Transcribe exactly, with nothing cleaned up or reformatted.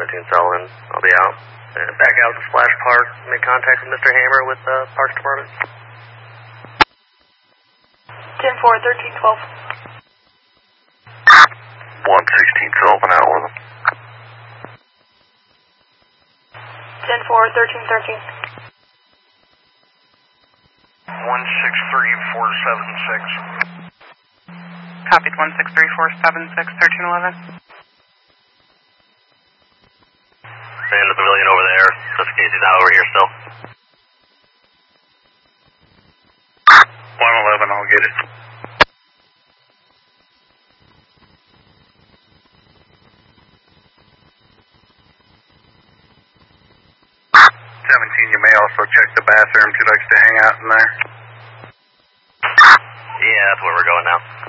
seventeen Sullivan. I'll be out. Uh, back out to Splash Park. Make contact with Mister Hammer with the uh, Parks Department. ten four, thirteen twelve. one sixteen Sullivan out with him. ten four, thirteen thirteen. one six three four seven six. Copied one six three four seven six, thirteen eleven. And the pavilion over there, just in case he's not over here still. one eleven, I'll get it. seventeen, you may also check the bathroom. He likes to hang out in there. Yeah, that's where we're going now.